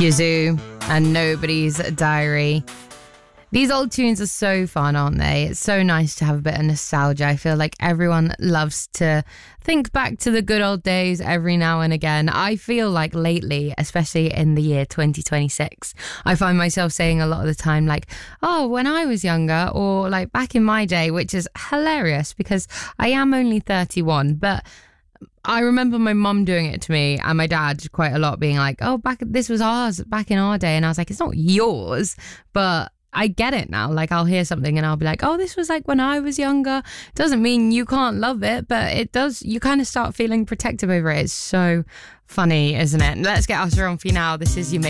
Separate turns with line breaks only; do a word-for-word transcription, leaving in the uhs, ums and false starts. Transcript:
Yazoo and Nobody's Diary. These old tunes are so fun, aren't they? It's so nice to have a bit of nostalgia. I feel like everyone loves to think back to the good old days every now and again. I feel like lately, especially in the year twenty twenty-six, I find myself saying a lot of the time like, oh, when I was younger, or like back in my day, which is hilarious because I am only thirty-one, but I remember my mum doing it to me and my dad quite a lot, being like, oh, back this was ours back in our day. And I was like, it's not yours, but I get it now. Like, I'll hear something and I'll be like, oh, this was like when I was younger. Doesn't mean you can't love it, but it does. You kind of start feeling protective over it. It's so funny, isn't it? Let's get Usher on for you now. This is You Make